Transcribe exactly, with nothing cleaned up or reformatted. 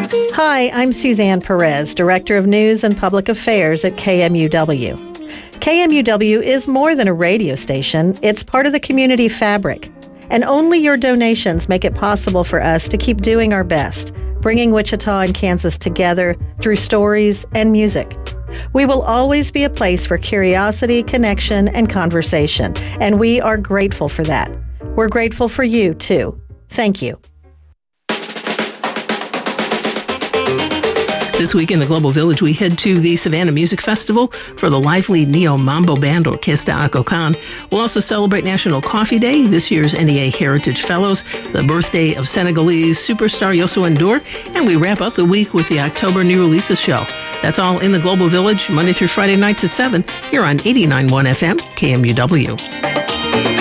Hi, I'm Suzanne Perez, Director of News and Public Affairs at K M U W. K M U W is more than a radio station. It's part of the community fabric. And only your donations make it possible for us to keep doing our best, bringing Wichita and Kansas together through stories and music. We will always be a place for curiosity, connection, and conversation, and we are grateful for that. We're grateful for you, too. Thank you. This week in the Global Village, we head to the Savannah Music Festival for the lively Neo Mambo Band Orquesta Acocan. We'll also celebrate National Coffee Day, this year's N E A Heritage Fellows, the birthday of Senegalese superstar Youssou N'Dour, and we wrap up the week with the October New Releases Show. That's all in the Global Village, Monday through Friday nights at seven, here on eighty-nine point one F M, K M U W.